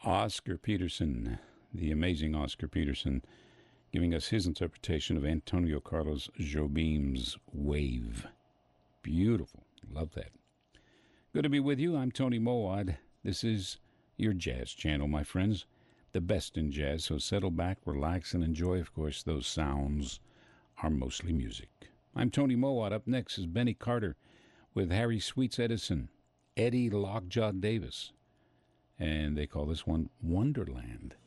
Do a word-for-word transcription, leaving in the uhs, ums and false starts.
Oscar Peterson, the amazing Oscar Peterson, giving us his interpretation of Antonio Carlos Jobim's Wave. Beautiful. Love that. Good to be with you. I'm Tony Mowad. This is your Jazz Channel, my friends. The best in jazz, so settle back, relax, and enjoy. Of course, those sounds are mostly music. I'm Tony Mowad. Up next is Benny Carter with Harry Sweets Edison, Eddie Lockjaw Davis, and they call this one Wonderland.